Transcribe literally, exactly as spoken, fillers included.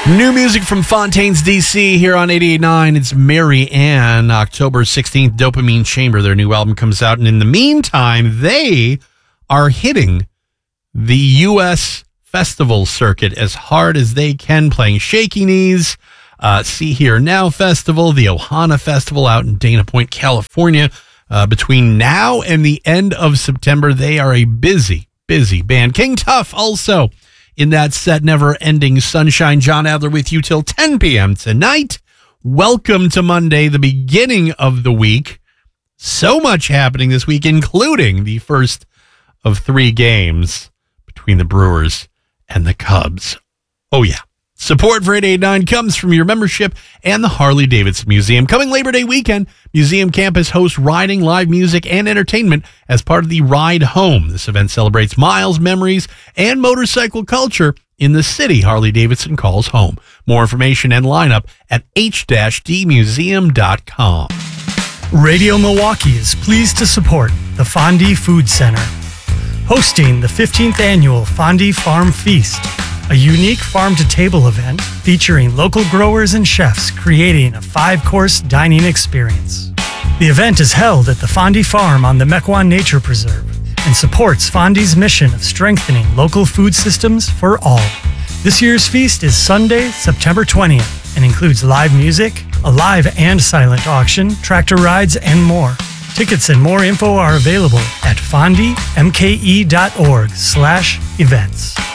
New music from Fontaines, D C here on eighty-eight point nine. It's Mary Ann, October sixteenth, Dopamine Chamber. Their new album comes out. And in the meantime, they are hitting the U S festival circuit as hard as they can, playing Shaky Knees, uh, See Here Now Festival, the Ohana Festival out in Dana Point, California. Uh, between now and the end of September, they are a busy, busy band. King Tuff also in that set, Never Ending Sunshine. John Adler with you till ten p.m. tonight. Welcome to Monday, the beginning of the week. So much happening this week, including the first of three games between the Brewers and the Cubs. Oh, yeah. Support for eighty-eight point nine comes from your membership and the Harley-Davidson Museum. Coming Labor Day weekend, Museum Campus hosts riding, live music, and entertainment as part of the Ride Home. This event celebrates miles, memories, and motorcycle culture in the city Harley-Davidson calls home. More information and lineup at h d museum dot com. Radio Milwaukee is pleased to support the Fondie Food Center, hosting the fifteenth Annual Fondie Farm Feast, a unique farm-to-table event featuring local growers and chefs creating a five-course dining experience. The event is held at the Fondie Farm on the Mequon Nature Preserve and supports Fondie's mission of strengthening local food systems for all. This year's feast is Sunday, September twentieth, and includes live music, a live and silent auction, tractor rides, and more. Tickets and more info are available at fondie m k e dot org slash events.